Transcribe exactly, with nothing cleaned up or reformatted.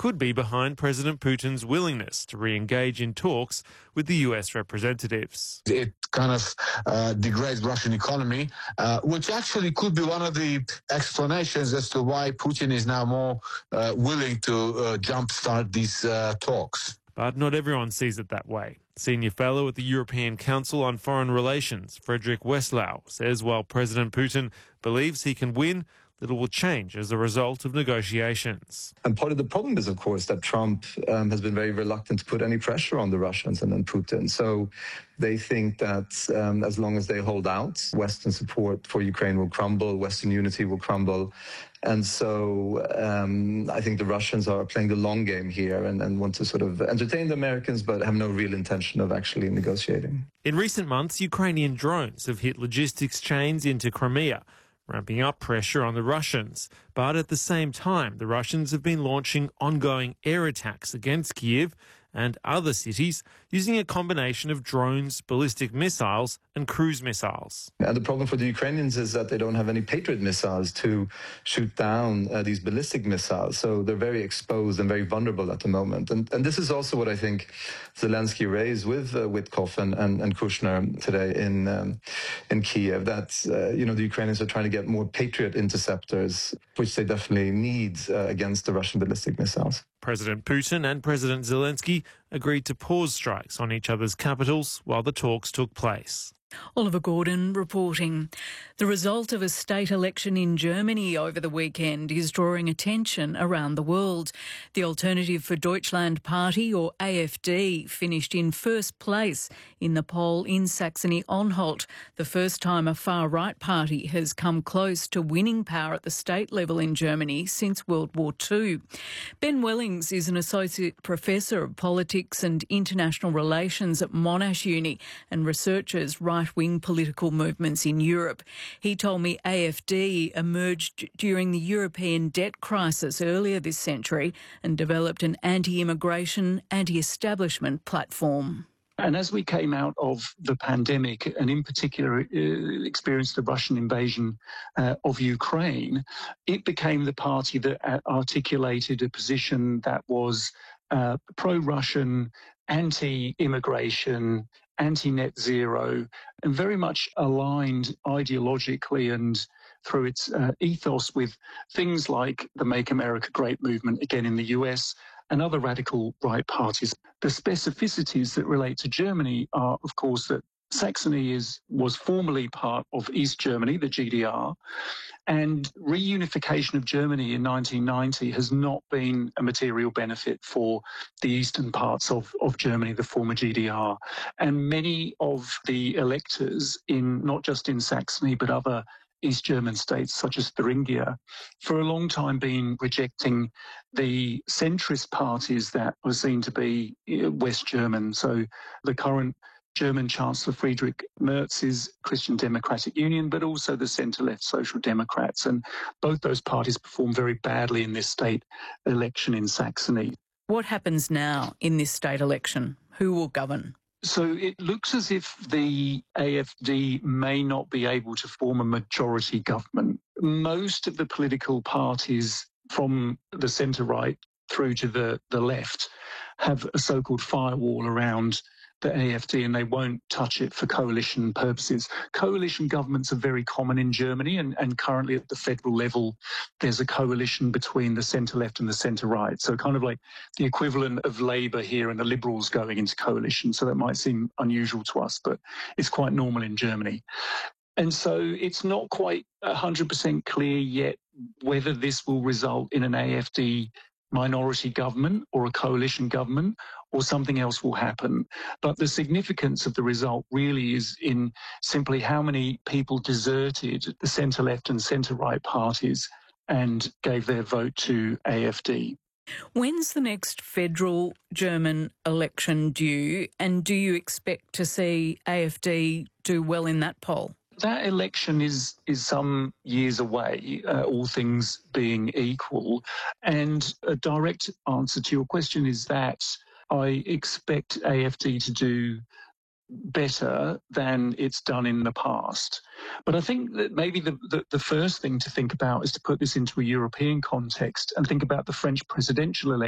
could be behind President Putin's willingness to re-engage in talks with the U S representatives. It kind of uh, degrades Russian economy, uh, which actually could be one of the explanations as to why Putin is now more uh, willing to uh, jumpstart these uh, talks. But not everyone sees it that way. Senior fellow at the European Council on Foreign Relations, Frederick Westlau, says while President Putin believes he can win, little will change as a result of negotiations. And part of the problem is, of course, that Trump um, has been very reluctant to put any pressure on the Russians and then Putin. So they think that um, as long as they hold out, Western support for Ukraine will crumble, Western unity will crumble. And so um, I think the Russians are playing the long game here and, and want to sort of entertain the Americans but have no real intention of actually negotiating. In recent months, Ukrainian drones have hit logistics chains into Crimea, ramping up pressure on the Russians. But at the same time, the Russians have been launching ongoing air attacks against Kyiv and other cities using a combination of drones, ballistic missiles and cruise missiles. And the problem for the Ukrainians is that they don't have any Patriot missiles to shoot down uh, these ballistic missiles. So they're very exposed and very vulnerable at the moment. And, and this is also what I think Zelensky raised with uh, Witkoff and, and, and Kushner today in um, in Kiev, that uh, you know the Ukrainians are trying to get more Patriot interceptors, which they definitely need uh, against the Russian ballistic missiles. President Putin and President Zelensky agreed to pause strikes on each other's capitals while the talks took place. Oliver Gordon reporting. The result of a state election in Germany over the weekend is drawing attention around the world. The Alternative for Deutschland Party, or A F D, finished in first place in the poll in Saxony-Anhalt, the first time a far-right party has come close to winning power at the state level in Germany since World War Two. Ben Wellings is an Associate Professor of Politics and International Relations at Monash Uni and researches right-wing political movements in Europe. He told me A F D emerged during the European debt crisis earlier this century and developed an anti-immigration, anti-establishment platform. And as we came out of the pandemic, and in particular uh, experienced the Russian invasion uh, of Ukraine, it became the party that articulated a position that was uh, pro-Russian, anti-immigration, anti-net zero, and very much aligned ideologically and through its uh, ethos with things like the Make America Great movement, again in the U S, and other radical right parties. The specificities that relate to Germany are, of course, that Saxony is was formerly part of East Germany, the G D R, and reunification of Germany in nineteen ninety has not been a material benefit for the eastern parts of, of Germany, the former G D R. And many of the electors, in not just in Saxony, but other East German states such as Thuringia, for a long time been rejecting the centrist parties that were seen to be West German. So the current German Chancellor Friedrich Merz's Christian Democratic Union, but also the centre-left Social Democrats. And both those parties performed very badly in this state election in Saxony. What happens now in this state election? Who will govern? So it looks as if the A F D may not be able to form a majority government. Most of the political parties from the centre-right through to the, the left have a so-called firewall around the A F D, and they won't touch it for coalition purposes. Coalition governments are very common in Germany, and, and currently at the federal level, there's a coalition between the centre-left and the centre-right. So kind of like the equivalent of Labour here and the Liberals going into coalition. So that might seem unusual to us, but it's quite normal in Germany. And so it's not quite one hundred percent clear yet whether this will result in an A F D minority government or a coalition government, or something else will happen. But the significance of the result really is in simply how many people deserted the centre-left and centre-right parties and gave their vote to A F D. When's the next federal German election due, and do you expect to see A F D do well in that poll? That election is is some years away, uh, all things being equal. And a direct answer to your question is that I expect A F D to do better than it's done in the past. But I think that maybe the, the, the first thing to think about is to put this into a European context and think about the French presidential election.